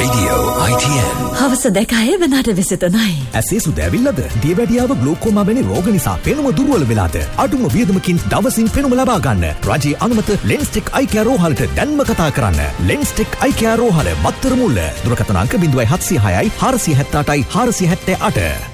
Radio ITN. හවස 2 වෙනාට 23යි. ඇසේ සුද ඇවිල්ලාද? දියවැඩියාව ග්ලෝකෝමා වැනි රෝග නිසා පෙනුම දුර්වල වෙලාද? අඩුම වියදමකින් දවසින් පෙනුම ලබා ගන්න. රජයේ අනුමත ලෙන්ස්ටෙක් අයි කෙයාර් රෝහලට දැන්ම කතා කරන්න. ලෙන්ස්ටෙක් අයි කෙයාර් රෝහල මත්තර මුල්ල. දුරකථන අංක 0706 478 478.